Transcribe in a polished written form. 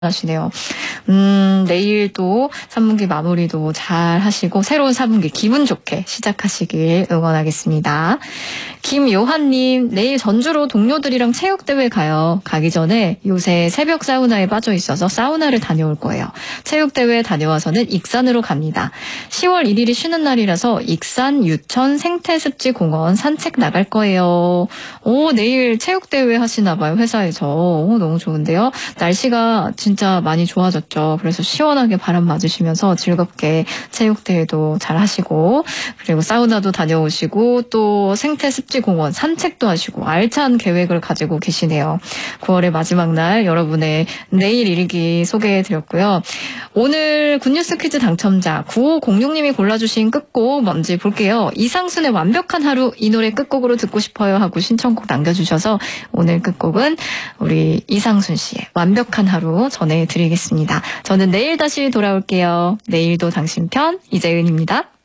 하시네요. 내일도 3분기 마무리도 잘 하시고 새로운 4분기 기분 좋게 시작하시길 응원하겠습니다. 김요한님, 내일 전주로 동료들이랑 체육대회 가요. 가기 전에 요새 새벽 사우나에 빠져 있어서 사우나를 다녀올 거예요. 체육대회 다녀와서는 익산으로 갑니다. 10월 1일이 쉬는 날이라서 익산, 유천, 생태습지공원 산책 나갈 거예요. 내일 체육대회 하시나 봐요, 회사에서. 너무 좋은데요. 날씨가 진짜 많이 좋아졌죠. 그래서 시원하게 바람 맞으시면서 즐겁게 체육대회도 잘 하시고, 그리고 사우나도 다녀오시고, 또 생태습지공원 산책도 하시고, 알찬 계획을 가지고 계시네요. 9월의 마지막 날 여러분의 내일 일기 소개해드렸고요. 오늘 굿뉴스 퀴즈 당첨자 9506님이 골라주신 끝곡 뭔지 볼게요. 이상순의 완벽한 하루, 이 노래 끝곡으로 듣고 싶어요 하고 신청곡 남겨주셔서 오늘 끝곡은 우리 이상순 씨의 완벽한 하루 전해드리겠습니다. 저는 내일 다시 돌아올게요. 내일도 당신 편 이재은입니다.